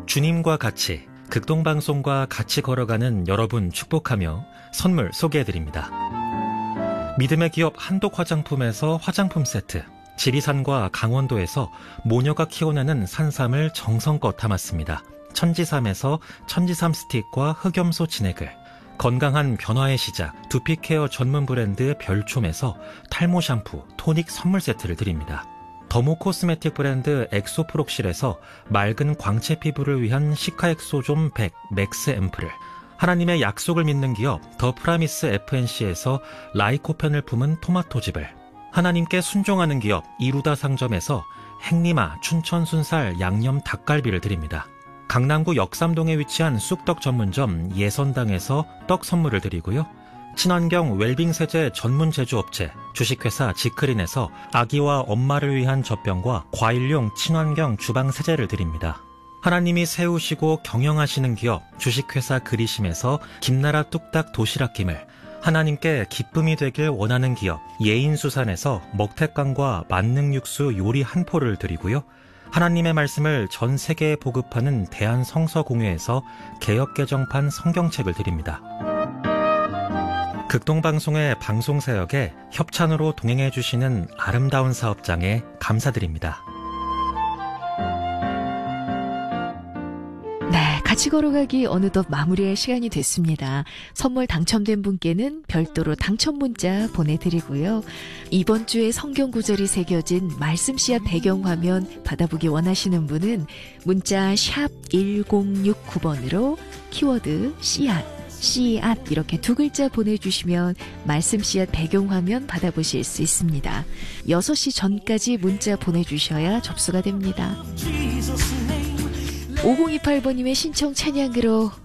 주님과 같이 극동방송과 같이 걸어가는 여러분 축복하며 선물 소개해드립니다. 믿음의 기업 한독 화장품에서 화장품 세트, 지리산과 강원도에서 모녀가 키워내는 산삼을 정성껏 담았습니다. 천지삼에서 천지삼 스틱과 흑염소 진액을, 건강한 변화의 시작 두피케어 전문 브랜드 별촘에서 탈모 샴푸, 토닉 선물 세트를 드립니다. 더모 코스메틱 브랜드 엑소프록실에서 맑은 광채 피부를 위한 시카엑소좀 100 맥스 앰플을, 하나님의 약속을 믿는 기업 더 프라미스 FNC에서 라이코펜을 품은 토마토즙을, 하나님께 순종하는 기업 이루다 상점에서 행리마 춘천 순살 양념 닭갈비를 드립니다. 강남구 역삼동에 위치한 쑥떡 전문점 예선당에서 떡 선물을 드리고요. 친환경 웰빙 세제 전문 제조업체 주식회사 지크린에서 아기와 엄마를 위한 젖병과 과일용 친환경 주방 세제를 드립니다. 하나님이 세우시고 경영하시는 기업 주식회사 그리심에서 김나라 뚝딱 도시락김을, 하나님께 기쁨이 되길 원하는 기업 예인수산에서 먹태깡과 만능육수 요리 한 포를 드리고요. 하나님의 말씀을 전 세계에 보급하는 대한성서공회에서 개역개정판 성경책을 드립니다. 극동방송의 방송사역에 협찬으로 동행해주시는 아름다운 사업장에 감사드립니다. 네, 같이 걸어가기 어느덧 마무리할 시간이 됐습니다. 선물 당첨된 분께는 별도로 당첨 문자 보내드리고요. 이번 주에 성경 구절이 새겨진 말씀 씨앗 배경화면 받아보기 원하시는 분은 문자 샵 1069번으로 키워드 씨앗 이렇게 두 글자 보내주시면 말씀 씨앗 배경화면 받아보실 수 있습니다. 6시 전까지 문자 보내주셔야 접수가 됩니다. 5028번님의 신청 찬양으로